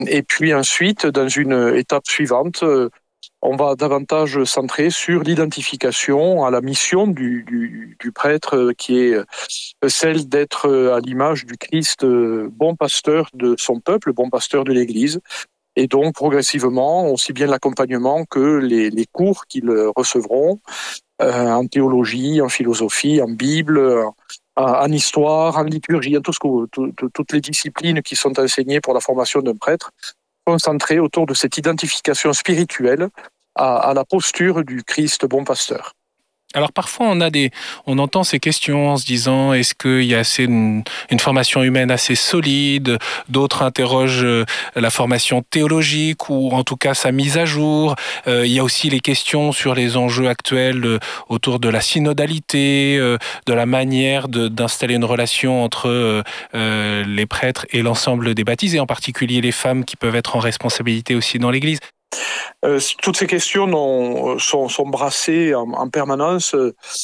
Et puis ensuite, dans une étape suivante, on va davantage centrer sur l'identification à la mission du prêtre qui est celle d'être à l'image du Christ, bon pasteur de son peuple, bon pasteur de l'Église. Et donc, progressivement, aussi bien l'accompagnement que les cours qu'ils recevront en théologie, en philosophie, en Bible, en histoire, en liturgie, en toutes les disciplines qui sont enseignées pour la formation d'un prêtre, concentrées autour de cette identification spirituelle à la posture du Christ bon pasteur. Alors parfois on entend ces questions en se disant est-ce qu'il y a une formation humaine assez solide. D'autres interrogent la formation théologique ou en tout cas sa mise à jour. Il y a aussi les questions sur les enjeux actuels autour de la synodalité, de la manière d'installer une relation entre les prêtres et l'ensemble des baptisés, en particulier les femmes qui peuvent être en responsabilité aussi dans l'Église. Toutes ces questions sont brassées en permanence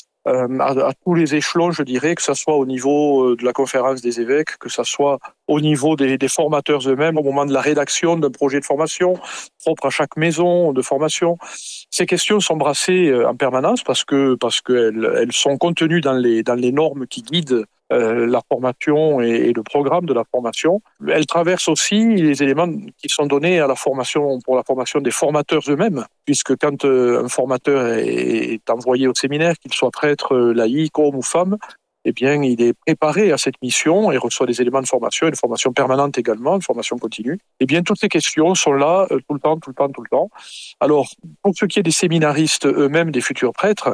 à tous les échelons, je dirais, que ce soit au niveau de la conférence des évêques, que ce soit au niveau des formateurs eux-mêmes, au moment de la rédaction d'un projet de formation propre à chaque maison de formation. Ces questions sont brassées en permanence parce qu'elles sont contenues dans les normes qui guident la formation et le programme de la formation. Elles traversent aussi les éléments qui sont donnés à la formation pour la formation des formateurs eux-mêmes, puisque quand un formateur est envoyé au séminaire, qu'il soit prêtre, laïque, homme ou femme, eh bien, il est préparé à cette mission et reçoit des éléments de formation, une formation permanente également, une formation continue. Eh bien, toutes ces questions sont là tout le temps. Alors, pour ce qui est des séminaristes eux-mêmes, des futurs prêtres,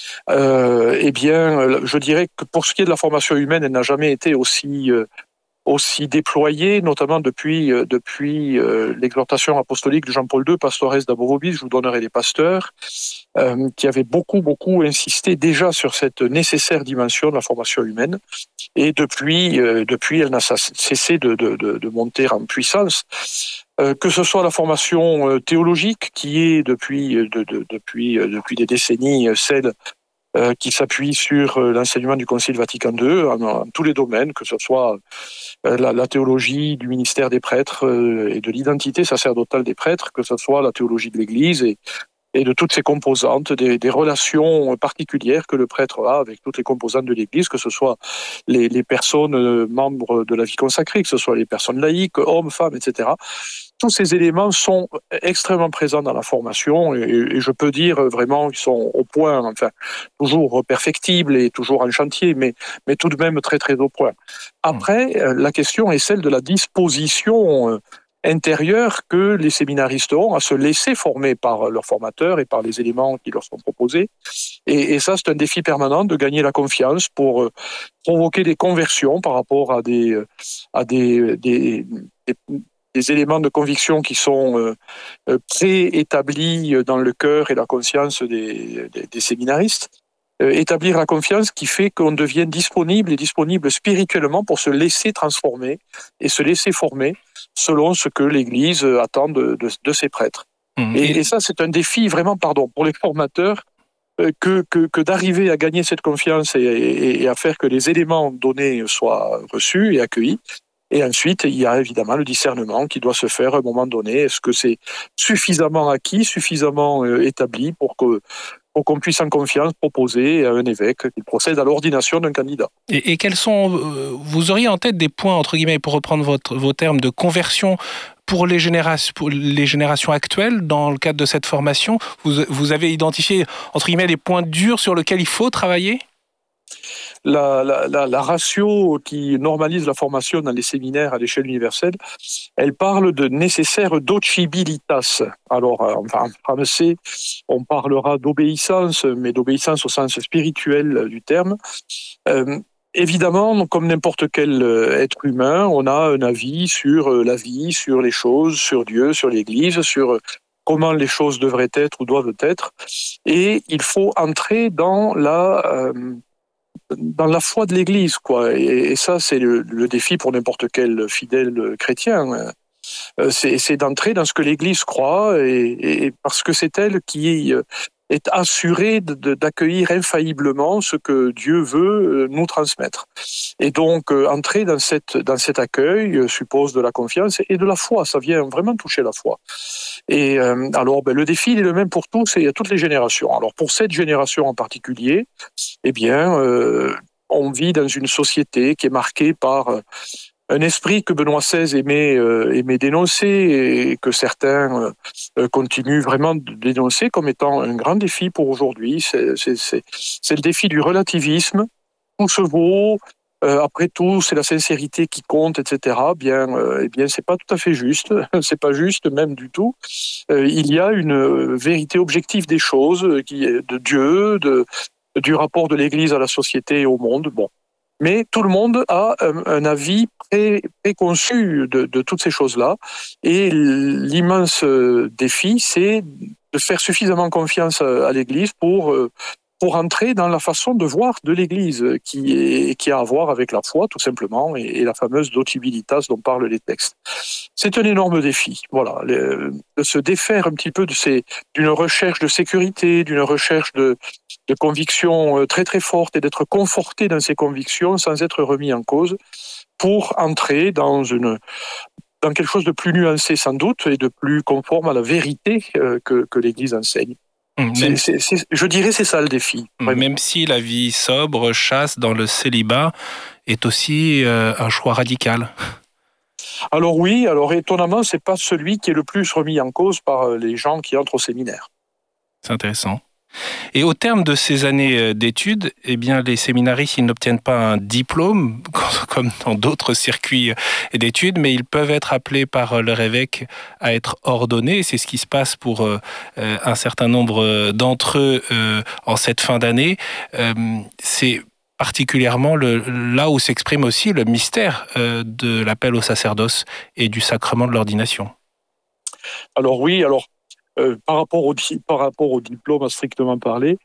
eh bien, je dirais que pour ce qui est de la formation humaine, elle n'a jamais été aussi déployée, notamment depuis l'exhortation apostolique de Jean-Paul II, Pastores Dabo Vobis, je vous donnerai les pasteurs, qui avait beaucoup insisté déjà sur cette nécessaire dimension de la formation humaine. Et depuis elle n'a cessé de monter en puissance. Que ce soit la formation théologique, qui est depuis des décennies celle qui s'appuie sur l'enseignement du Concile Vatican II en tous les domaines, que ce soit la théologie du ministère des prêtres et de l'identité sacerdotale des prêtres, que ce soit la théologie de l'Église et de toutes ses composantes, des relations particulières que le prêtre a avec toutes les composantes de l'Église, que ce soit les personnes membres de la vie consacrée, que ce soit les personnes laïques, hommes, femmes, etc. Tous ces éléments sont extrêmement présents dans la formation et je peux dire vraiment qu'ils sont au point, enfin, toujours perfectibles et toujours en chantier, mais tout de même très au point. Après, la question est celle de la disposition intérieure que les séminaristes ont à se laisser former par leurs formateurs et par les éléments qui leur sont proposés. Et ça, c'est un défi permanent de gagner la confiance pour provoquer des conversions par rapport à des éléments de conviction qui sont préétablis dans le cœur et la conscience des séminaristes. Établir la confiance qui fait qu'on devient disponible spirituellement pour se laisser transformer et se laisser former selon ce que l'Église attend de ses prêtres. Et ça, c'est un défi vraiment, pour les formateurs, que d'arriver à gagner cette confiance et à faire que les éléments donnés soient reçus et accueillis. Et ensuite, il y a évidemment le discernement qui doit se faire à un moment donné. Est-ce que c'est suffisamment acquis, suffisamment établi pour qu'on puisse en confiance proposer à un évêque qu'il procède à l'ordination d'un candidat. Et quels sont, vous auriez en tête des points, entre guillemets, pour reprendre vos termes, de conversion pour les générations actuelles dans le cadre de cette formation? Vous avez identifié, entre guillemets, des points durs sur lesquels il faut travailler? La ratio qui normalise la formation dans les séminaires à l'échelle universelle, elle parle de nécessaire docilitas. Alors, en français, on parlera d'obéissance, mais d'obéissance au sens spirituel du terme. Évidemment, comme n'importe quel être humain, on a un avis sur la vie, sur les choses, sur Dieu, sur l'Église, sur comment les choses devraient être ou doivent être. Et il faut entrer dans la foi de l'Église, quoi. Et ça, c'est le défi pour n'importe quel fidèle chrétien. C'est d'entrer dans ce que l'Église croit, et parce que c'est elle qui est assuré d'accueillir infailliblement ce que Dieu veut nous transmettre. Et donc, entrer dans cet accueil suppose de la confiance et de la foi. Ça vient vraiment toucher la foi. Et alors, le défi il est le même pour tous et à toutes les générations. Alors, pour cette génération en particulier, eh bien, on vit dans une société qui est marquée par un esprit que Benoît XVI aimait dénoncer et que certains continuent vraiment de dénoncer comme étant un grand défi pour aujourd'hui. C'est le défi du relativisme. Tout se vaut. Après tout, c'est la sincérité qui compte, etc. Eh bien, c'est pas tout à fait juste. C'est pas juste même du tout. Il y a une vérité objective des choses, qui est de Dieu, du rapport de l'Église à la société et au monde. Bon. Mais tout le monde a un avis préconçu de toutes ces choses-là. Et l'immense défi, c'est de faire suffisamment confiance à l'Église pour entrer dans la façon de voir de l'Église qui a à voir avec la foi, tout simplement, et la fameuse dotibilitas dont parlent les textes. C'est un énorme défi, voilà, de se défaire un petit peu d'une recherche de sécurité, d'une recherche de convictions très très fortes et d'être conforté dans ces convictions sans être remis en cause pour entrer dans quelque chose de plus nuancé sans doute et de plus conforme à la vérité que l'Église enseigne. Je dirais c'est ça le défi. Vraiment. Même si la vie sobre, chaste dans le célibat est aussi un choix radical. Alors oui, étonnamment, c'est pas celui qui est le plus remis en cause par les gens qui entrent au séminaire. C'est intéressant. Et au terme de ces années d'études, eh bien, les séminaristes ils n'obtiennent pas un diplôme, comme dans d'autres circuits d'études, mais ils peuvent être appelés par leur évêque à être ordonnés. C'est ce qui se passe pour un certain nombre d'entre eux en cette fin d'année. C'est particulièrement là où s'exprime aussi le mystère de l'appel au sacerdoce et du sacrement de l'ordination. Alors oui, par rapport au diplôme à strictement parler,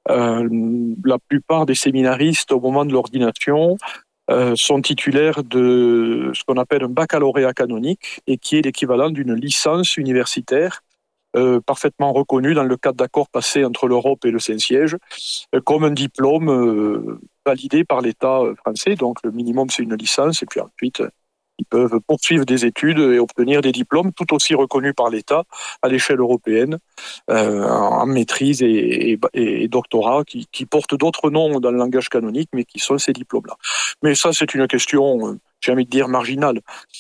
la plupart des séminaristes au moment de l'ordination sont titulaires de ce qu'on appelle un baccalauréat canonique et qui est l'équivalent d'une licence universitaire parfaitement reconnue dans le cadre d'accords passés entre l'Europe et le Saint-Siège comme un diplôme validé par l'État français. Donc le minimum c'est une licence et puis ensuite ils peuvent poursuivre des études et obtenir des diplômes tout aussi reconnus par l'État à l'échelle européenne en maîtrise et doctorat qui portent d'autres noms dans le langage canonique mais qui sont ces diplômes-là. Mais ça c'est une question, j'ai envie de dire, marginale.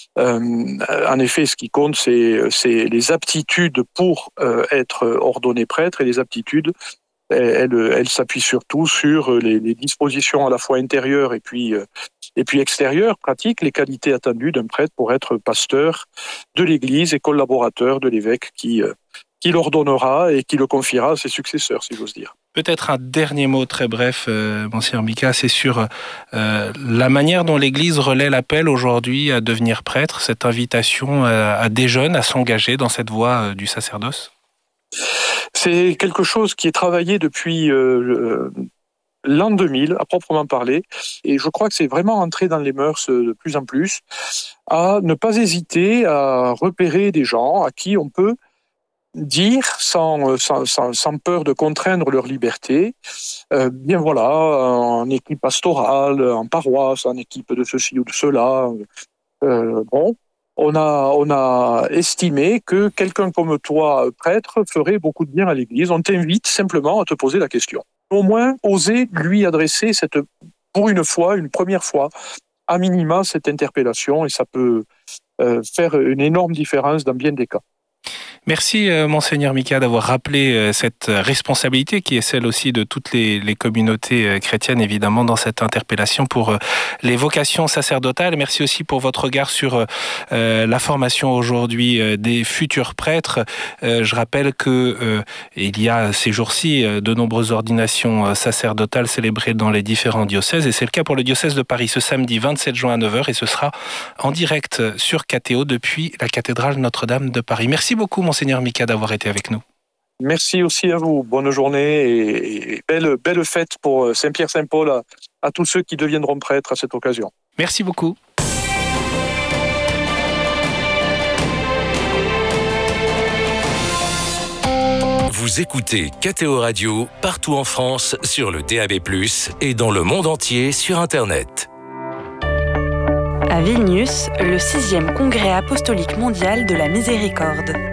En effet, ce qui compte c'est les aptitudes pour être ordonné prêtre et les aptitudes elle s'appuie surtout sur les dispositions à la fois intérieures et puis extérieures, pratiques, les qualités attendues d'un prêtre pour être pasteur de l'Église et collaborateur de l'évêque qui l'ordonnera et qui le confiera à ses successeurs, si j'ose dire. Peut-être un dernier mot très bref, Monseigneur Mika, c'est sur la manière dont l'Église relaie l'appel aujourd'hui à devenir prêtre, cette invitation à des jeunes à s'engager dans cette voie du sacerdoce. C'est quelque chose qui est travaillé depuis l'an 2000, à proprement parler, et je crois que c'est vraiment entré dans les mœurs de plus en plus, à ne pas hésiter à repérer des gens à qui on peut dire, sans peur de contraindre leur liberté, bien voilà, en équipe pastorale, en paroisse, en équipe de ceci ou de cela, on a estimé que quelqu'un comme toi, prêtre, ferait beaucoup de bien à l'Église. On t'invite simplement à te poser la question. Au moins, oser lui adresser pour une fois, une première fois, à minima, cette interpellation, et ça peut faire une énorme différence dans bien des cas. Merci Monseigneur Mika d'avoir rappelé cette responsabilité qui est celle aussi de toutes les communautés chrétiennes évidemment dans cette interpellation pour les vocations sacerdotales. Merci aussi pour votre regard sur la formation aujourd'hui des futurs prêtres. Je rappelle que il y a ces jours-ci de nombreuses ordinations sacerdotales célébrées dans les différents diocèses et c'est le cas pour le diocèse de Paris ce samedi 27 juin à 9h et ce sera en direct sur KTO depuis la cathédrale Notre-Dame de Paris. Merci beaucoup Monseigneur Mika d'avoir été avec nous. Merci aussi à vous. Bonne journée et belle fête pour Saint-Pierre-Saint-Paul à tous ceux qui deviendront prêtres à cette occasion. Merci beaucoup. Vous Vous écoutez KTO Radio partout en France sur le DAB+, et dans le monde entier sur Internet. À Vilnius, le 6e congrès apostolique mondial de la miséricorde.